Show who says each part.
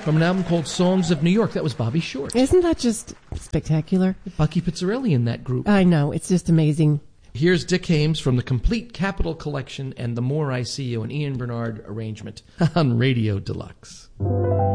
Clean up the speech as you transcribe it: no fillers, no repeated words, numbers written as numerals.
Speaker 1: from an album called Songs of New York. That was Bobby Short.
Speaker 2: Isn't that just spectacular?
Speaker 1: Bucky Pizzarelli in that group.
Speaker 2: I know. It's just amazing.
Speaker 1: Here's Dick Haymes from the Complete Capital Collection and The More I See You, an Ian Bernard arrangement on Radio Deluxe.